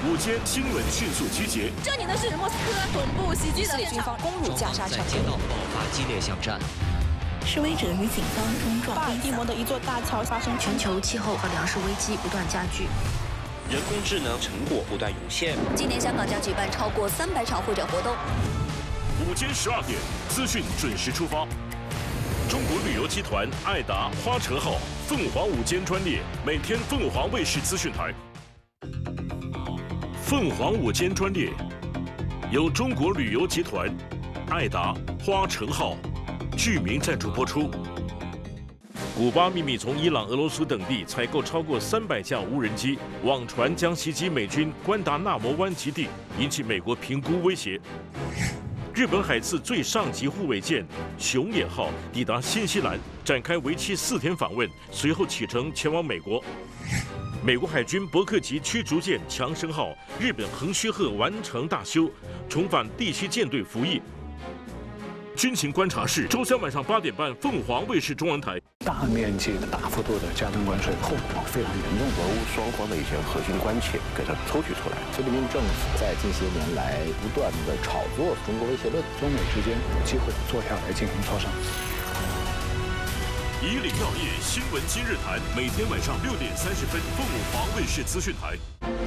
午间新闻迅速集结。 这里呢是莫斯科总部袭击的现场， 攻入加沙城， 在街道爆发激烈巷战。 示威者与警方冲撞。 巴尔的摩的一座大桥发生全球气候和粮食危机不断加剧。 人工智能成果不断涌现。 今年香港将举办超过300场会展活动。 午间12点，资讯准时出发。中国旅游集团爱达花城号凤凰午间专列，每天凤凰卫视资讯台。凤凰午间专列由中国旅游集团爱达花城号剧名赞助播出。 古巴秘密从伊朗、俄罗斯等地采购超过300架无人机，网传将袭击美军关达纳摩湾基地，引起美国评估威胁。日本海自最上级护卫舰“熊野号”抵达新西兰，展开为期4天访问，随后启程前往美国。美国海军伯克级驱逐舰“强生号”日本横须贺完成大修，重返第7舰队服役。 军情观察室，周三晚上8点半，凤凰卫视中文台。 大面积的、大幅度的加征关税，后果非常严重。 俄乌双方的一些核心关切给它抽取出来。 菲律宾政府在近些年来不断的炒作中国威胁论， 中美之间有机会坐下来进行磋商。 以岭药业新闻今日谈，每天晚上6点30分，凤凰卫视资讯台。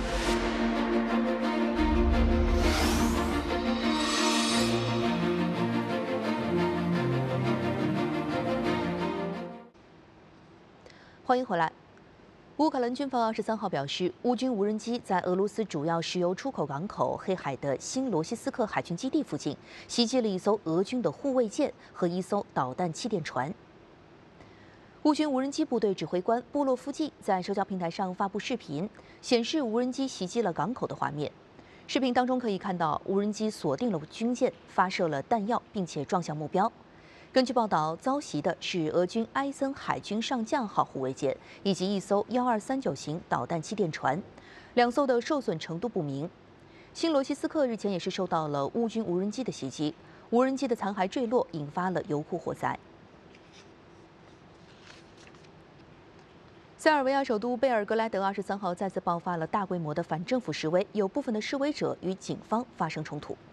欢迎回来。乌克兰军方23号表示，乌军无人机在俄罗斯主要石油出口港口黑海的新罗西斯克海军基地附近袭击了一艘俄军的护卫舰和一艘导弹气垫船。乌军无人机部队指挥官布洛夫季在社交平台上发布视频，显示无人机袭击了港口的画面。视频当中可以看到，无人机锁定了军舰，发射了弹药，并且撞向目标。 根据报道，遭袭的是俄军埃森海军上将号护卫舰以及一艘1239型导弹气垫船，2艘的受损程度不明。新罗西斯克日前也是受到了乌军无人机的袭击，无人机的残骸坠落，引发了油库火灾。塞尔维亚首都贝尔格莱德23号再次爆发了大规模的反政府示威，有部分的示威者与警方发生冲突。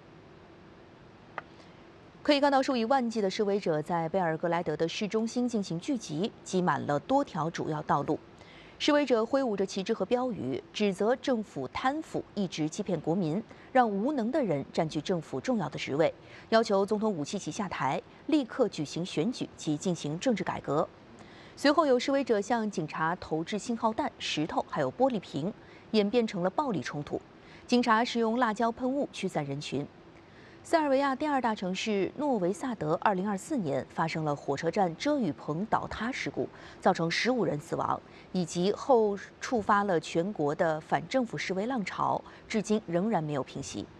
可以看到，数以万计的示威者在贝尔格莱德的市中心进行聚集，挤满了多条主要道路。示威者挥舞着旗帜和标语，指责政府贪腐，一直欺骗国民，让无能的人占据政府重要的职位，要求总统武契奇下台，立刻举行选举及进行政治改革。随后，有示威者向警察投掷信号弹、石头，还有玻璃瓶，演变成了暴力冲突。警察使用辣椒喷雾驱散人群。 塞尔维亚第2大城市诺维萨德2024年发生了火车站遮雨棚倒塌事故，造成15人死亡，以及后触发了全国的反政府示威浪潮，至今仍然没有平息。